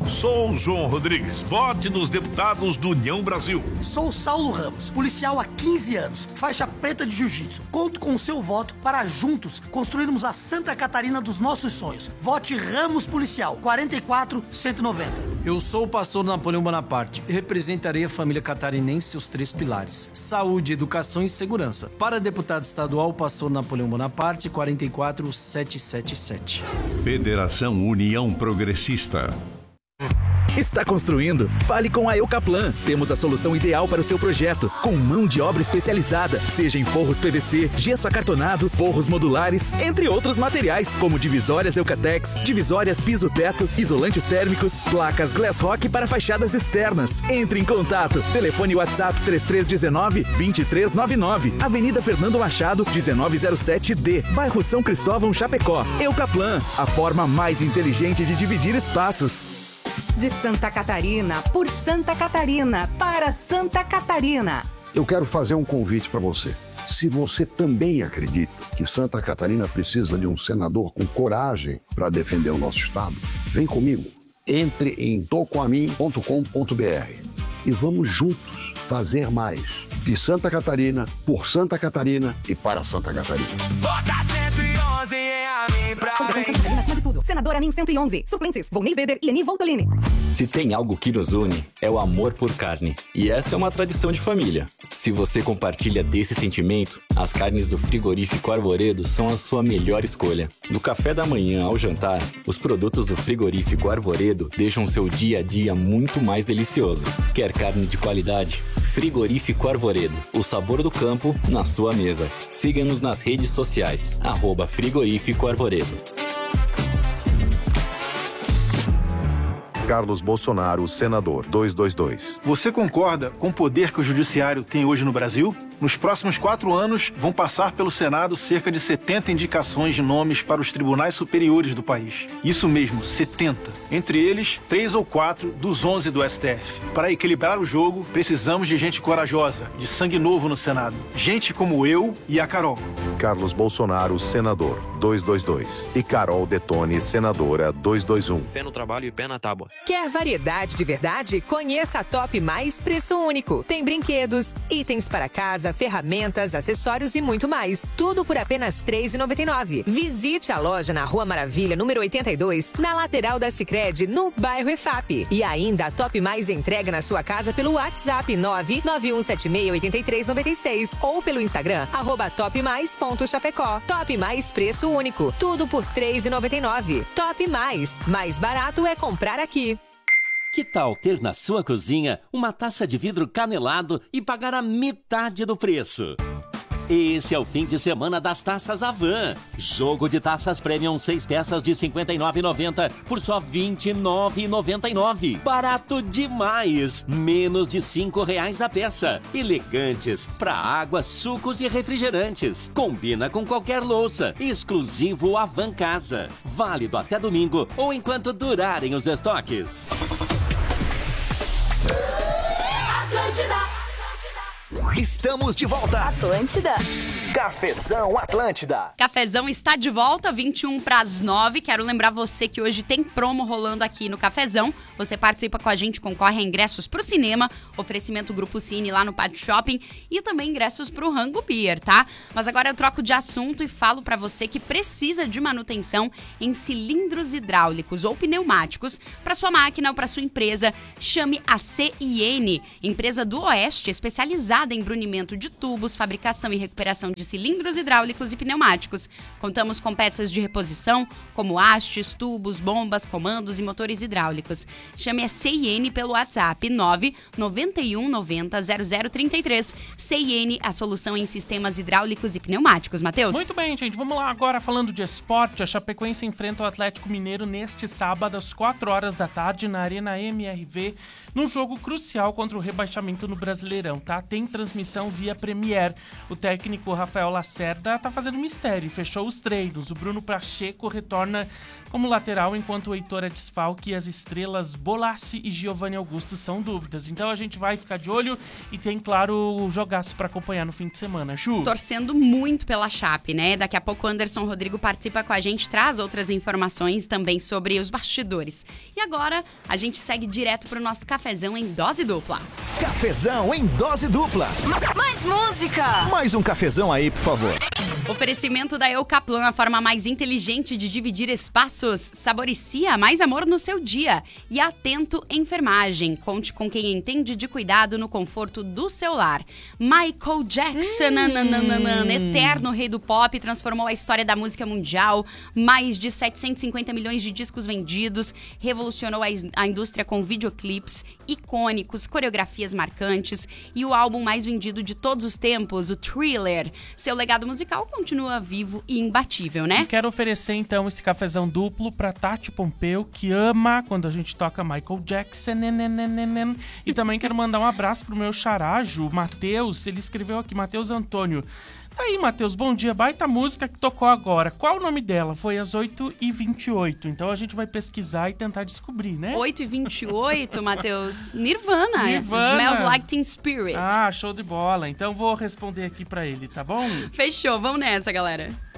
Sou o João Rodrigues, vote nos deputados do União Brasil. Sou Saulo Ramos, policial há 15 anos, faixa preta de jiu-jitsu. Conto com o seu voto para juntos construirmos a Santa Catarina dos nossos sonhos. Vote Ramos Policial, 44-190. Eu sou o pastor Napoleão Bonaparte. Representarei a família catarinense e seus 3 pilares: saúde, educação e segurança. Para deputado estadual, pastor Napoleão Bonaparte, 44777. Federação União Progressista. Está construindo? Fale com a Eucaplan. Temos a solução ideal para o seu projeto, com mão de obra especializada, seja em forros PVC, gesso acartonado, forros modulares, entre outros materiais, como divisórias Eucatex, divisórias piso-teto, isolantes térmicos, placas Glassrock para fachadas externas. Entre em contato. Telefone WhatsApp 3319-2399, Avenida Fernando Machado, 1907D, bairro São Cristóvão, Chapecó. Eucaplan, a forma mais inteligente de dividir espaços. De Santa Catarina, por Santa Catarina, para Santa Catarina. Eu quero fazer um convite para você. Se você também acredita que Santa Catarina precisa de um senador com coragem para defender o nosso estado, vem comigo. Entre em tocoamin.com.br e vamos juntos fazer mais. De Santa Catarina, por Santa Catarina e para Santa Catarina. Vota 111 em Amin pra frente. Acima de tudo. Senador Amin 111. Suplentes: Volney Weber e Eni Voltolini. Se tem algo que nos une, é o amor por carne. E essa é uma tradição de família. Se você compartilha desse sentimento, as carnes do Frigorífico Arvoredo são a sua melhor escolha. Do café da manhã ao jantar, os produtos do Frigorífico Arvoredo deixam seu dia a dia muito mais delicioso. Quer carne de qualidade? Frigorífico Arvoredo, o sabor do campo na sua mesa. Siga-nos nas redes sociais, @Frigorífico Arvoredo. Carlos Bolsonaro, senador, 222. Você concorda com o poder que o judiciário tem hoje no Brasil? Nos próximos 4 anos, vão passar pelo Senado cerca de 70 indicações de nomes para os tribunais superiores do país. Isso mesmo, 70. Entre eles, 3 ou 4 dos 11 do STF. Para equilibrar o jogo, precisamos de gente corajosa, de sangue novo no Senado. Gente como eu e a Carol. Carlos Bolsonaro, senador, 222. E Carol Detone, senadora, 221. Fé no trabalho e pé na tábua. Quer variedade de verdade? Conheça a Top Mais Preço Único. Tem brinquedos, itens para casa, ferramentas, acessórios e muito mais. Tudo por apenas R$ 3,99. Visite a loja na Rua Maravilha, número 82, na lateral da Sicredi, no bairro EFAP. E ainda a Top Mais entrega na sua casa pelo WhatsApp 991768396 ou pelo Instagram @topmais.chapecó. Top Mais Preço Único. Tudo por R$ 3,99. Top Mais. Mais barato é comprar aqui. Que tal ter na sua cozinha uma taça de vidro canelado e pagar a metade do preço? Esse é o fim de semana das taças Avan. Jogo de taças Premium 6 peças de R$ 59,90 por só R$ 29,99. Barato demais! Menos de R$ 5,00 a peça. Elegantes para água, sucos e refrigerantes. Combina com qualquer louça. Exclusivo Avan Casa. Válido até domingo ou enquanto durarem os estoques. Atlântida. Estamos de volta. Atlântida. Cafezão Atlântida. Cafezão está de volta, 21 para as 9. Quero lembrar você que hoje tem promo rolando aqui no Cafezão. Você participa com a gente, concorre a ingressos para o cinema, oferecimento Grupo Cine lá no Pátio Shopping e também ingressos para o Rango Beer, tá? Mas agora eu troco de assunto e falo para você que precisa de manutenção em cilindros hidráulicos ou pneumáticos para sua máquina ou para sua empresa. Chame a CIN, empresa do Oeste especializada em brunimento de tubos, fabricação e recuperação de cilindros hidráulicos e pneumáticos. Contamos com peças de reposição, como hastes, tubos, bombas, comandos e motores hidráulicos. Chame a CIN pelo WhatsApp 991900033. CIN, a solução em sistemas hidráulicos e pneumáticos. Matheus? Muito bem, gente. Vamos lá agora falando de esporte. A Chapecoense enfrenta o Atlético Mineiro neste sábado às 4 horas da tarde na Arena MRV, num jogo crucial contra o rebaixamento no Brasileirão, tá? Tem transmissão transmissão via Premiere. O técnico Rafael Lacerda tá fazendo mistério e fechou os treinos. O Bruno Pacheco retorna como lateral, enquanto o Heitor é desfalque e as estrelas Bolassi e Giovanni Augusto são dúvidas. Então a gente vai ficar de olho e tem, claro, o jogaço pra acompanhar no fim de semana. Chu. Torcendo muito pela Chape, né? Daqui a pouco o Anderson Rodrigo participa com a gente, traz outras informações também sobre os bastidores. E agora a gente segue direto pro nosso cafezão em dose dupla. Cafezão em dose dupla. Mais música! Mais um cafezão aí, por favor. Oferecimento da Eucaplan, a forma mais inteligente de dividir espaços. Saboricia mais amor no seu dia. E Atento Enfermagem. Conte com quem entende de cuidado no conforto do seu lar. Michael Jackson, eterno rei do pop, transformou a história da música mundial. Mais de 750 milhões de discos vendidos. Revolucionou a indústria com videoclipes icônicos, coreografias marcantes e o álbum mais vendido de todos os tempos, o Thriller. Seu legado musical continua vivo e imbatível, né? E quero oferecer, então, esse cafezão duplo pra Tati Pompeu, que ama quando a gente toca Michael Jackson. E também quero mandar um abraço pro meu xará, o Matheus. Ele escreveu aqui, Matheus Antônio. Tá aí, Matheus, bom dia. Baita música que tocou agora. Qual o nome dela? Foi às 8h28. Então a gente vai pesquisar e tentar descobrir, né? 8h28, Matheus. Nirvana. Nirvana. Smells Like Teen Spirit. Ah, show de bola. Então vou responder aqui pra ele, tá bom? Fechou, vamos nessa, galera.